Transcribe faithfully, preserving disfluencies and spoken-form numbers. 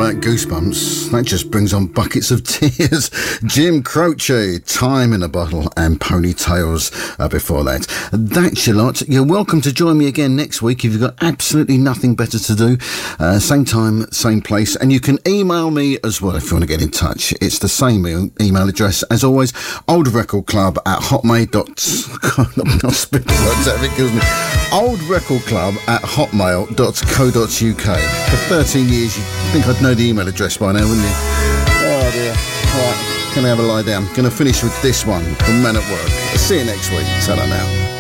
about goosebumps? That just brings on buckets of tears. Jim Croce, Time in a Bottle, and Ponytails uh, before that. That's your lot. You're welcome to join me again next week if you've got absolutely nothing better to do. Uh, same time, same place. And you can email me as well if you want to get in touch. It's the same e- email address as always, old record club at hotmail dot com. I'm not spitting words out of it, kills me. old record club at hotmail dot co dot uk. For thirteen years, you'd think I'd know the email address by now, wouldn't you? Oh dear. Right, gonna have a lie down. Gonna finish with this one from Men at Work. See you next week. Ta-ra now.